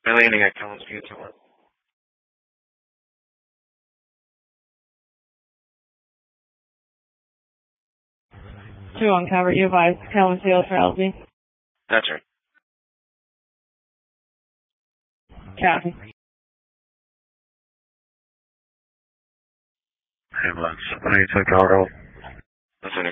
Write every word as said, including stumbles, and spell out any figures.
My landing at Kalamazoo Tower. two one cover, you advise Kalamazoo for L Z. That's right. Copy. Ambulance. one eight six Colorado. That's